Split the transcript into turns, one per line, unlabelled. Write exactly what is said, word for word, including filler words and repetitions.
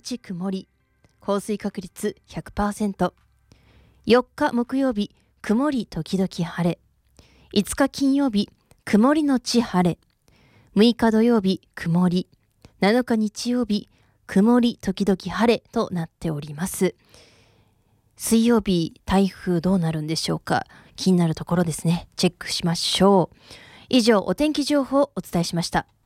日曇り、降水確率 ひゃくパーセント。よっか木曜日、曇り時々晴れ。いつか金曜日、曇りのち晴れ。むいか土曜日、曇り。なのか日曜日、曇り時々晴れとなっております。水曜日、台風どうなるんでしょうか。気になるところですね。チェックしましょう。以上、お天気情報をお伝えしました。